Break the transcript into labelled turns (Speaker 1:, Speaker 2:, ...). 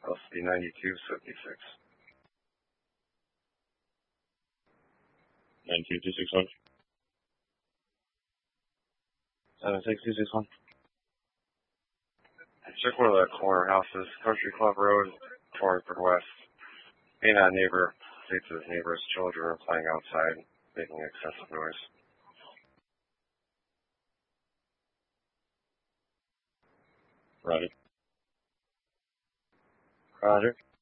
Speaker 1: LCD 9276.
Speaker 2: 92261.
Speaker 1: 76261. Check where the corner house is. Country Club Road, Torringford West. Being a neighbor states his neighbor's children are playing outside, making excessive noise.
Speaker 2: Roger.
Speaker 1: Roger.